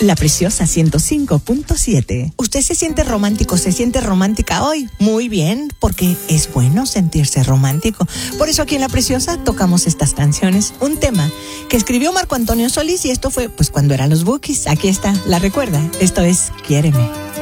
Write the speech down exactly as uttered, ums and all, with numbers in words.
La Preciosa ciento cinco punto siete. ¿Usted se siente romántico, se siente romántica hoy? Muy bien, porque es bueno sentirse romántico. Por eso aquí en La Preciosa tocamos estas canciones. Un tema que escribió Marco Antonio Solís y esto fue pues cuando eran los Bukis. Aquí está, ¿la recuerda? Esto es Quiéreme.